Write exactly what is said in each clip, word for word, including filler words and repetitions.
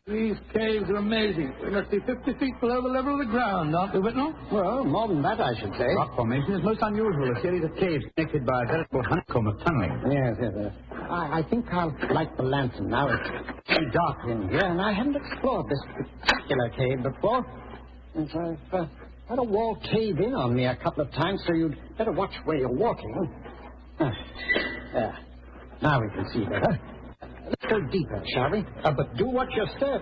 These caves are amazing. We must be fifty feet below the level of the ground, aren't we, Whitnell? Well, more than that, I should say. Rock formation is most unusual. A series of caves connected by a veritable honeycomb of tunneling. Yes, yes, yes. I, I think I'll light the lantern now. It's too dark in here, and I haven't explored this particular cave before. And so I've uh, had a wall cave in on me a couple of times, so you'd better watch where you're walking. Ah, there. Now we can see better. Let's go deeper, shall we? Uh, but do watch your step.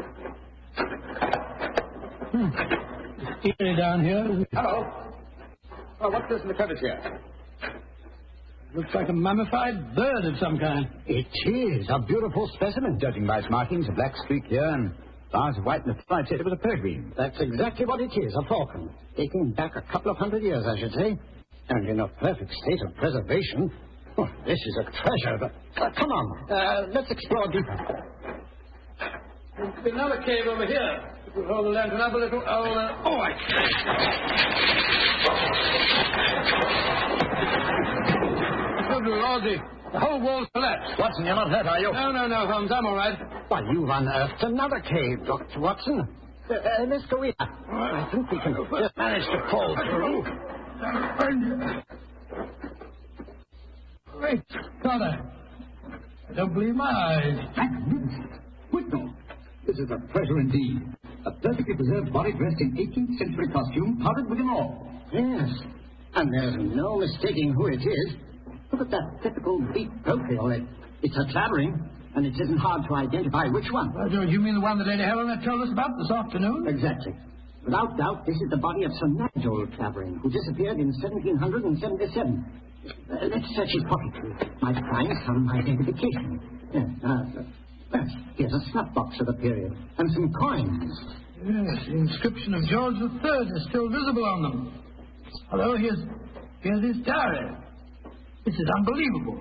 Hmm. It's eerie down here. Hello. Oh, what's this in the crevice here? Looks like a mummified bird of some kind. It is a beautiful specimen. Judging by its markings, a black streak here and bars of white in the front, I'd say it was a peregrine. That's exactly what it is, a falcon. Dating back a couple of hundred years, I should say. And in a perfect state of preservation. Oh, this is a treasure, but... Uh, come on, uh, let's explore deeper. There's another cave over here. If we'll hold the lantern up a little, I'll... Uh... Oh, I... Oh, Lordy. The whole wall's collapsed. Watson, you're not hurt, are you? No, no, no, Holmes. I'm all right. Why, you've unearthed another cave, Doctor Watson. Uh, uh, let's go in. I think we can just manage to fall through. Great God, I don't believe my eyes. Whitnell, this is a treasure indeed. A perfectly preserved body dressed in eighteenth century costume, powdered with an orb. Yes, and there's no mistaking who it is. Look at that typical deep profile. It, it's a Clavering, and it isn't hard to identify which one. Well, George, you mean the one that Lady Helena told us about this afternoon? Exactly. Without doubt, this is the body of Sir Nigel Clavering, who disappeared in seventeen seventy-seven. Uh, let's search his pocket. We might find some identification. Yes, uh, yes, here's a snuff box of the period, and some coins. Yes, the inscription of George the Third is still visible on them. Although here's, here's his diary. This is unbelievable.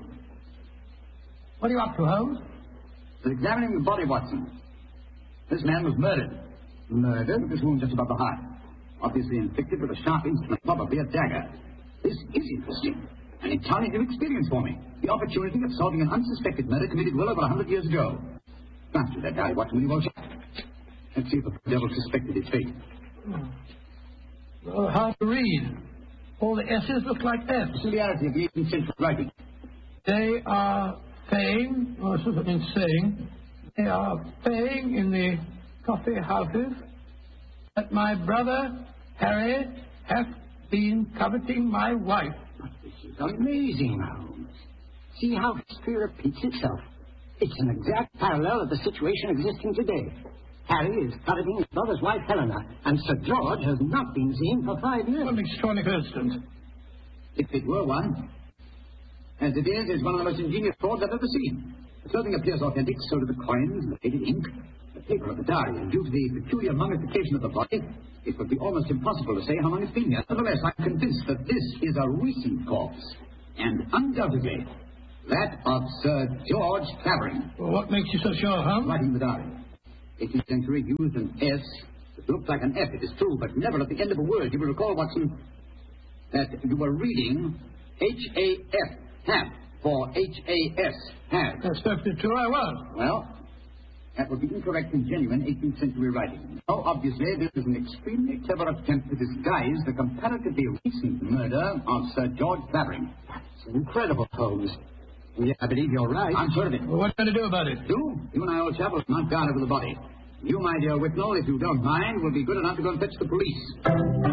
What are you up to, Holmes? We're examining the body, Watson. This man was murdered. Murdered? With this wound just above the heart. Obviously inflicted with a sharp instrument, probably a dagger. This is interesting. An entirely new experience for me. The opportunity of solving an unsuspected murder committed well over a hundred years ago. Glance through that diary, Watson, will you, Walsh? Let's see if the devil suspected his fate. Oh. Well, hard to read. All the S's look like F's. Peculiarity of the eighteenth century writing. They are saying, or sort of been saying, they are saying in the coffee houses that my brother Harry hath been coveting my wife. But this is amazing, Holmes. See how history repeats itself. It's an exact parallel of the situation existing today. Harry is coveting his brother's wife, Helena, and Sir George has not been seen for five years. What an extraordinary coincidence. If it were one. As it is, it's one of the most ingenious frauds I've ever seen. The clothing appears authentic, so do the coins, the faded ink, the paper of the diary, and due to the peculiar mummification of the body, it would be almost impossible to say how long it's been here. Nevertheless, I'm convinced that this is a recent corpse, and undoubtedly that of Sir George Clavering. Well, what makes you so sure, Holmes? Writing the diary. eighteenth century used an S. It looked like an F, it is true, but never at the end of a word. You will recall, Watson, that you were reading H A F, have, for H A S, have. That's perfectly true, I was. Well, that would be incorrect in genuine eighteenth century writing. So, obviously, this is an extremely clever attempt to disguise the comparatively recent murder of Sir George Clavering. It's incredible, Holmes. Yeah, I believe you're right. I'm sure of it. Well, what are you going to do about it? You? You and I, old chap, will mount guard over the body. You, my dear Whitnell, if you don't mind, will be good enough to go and fetch the police.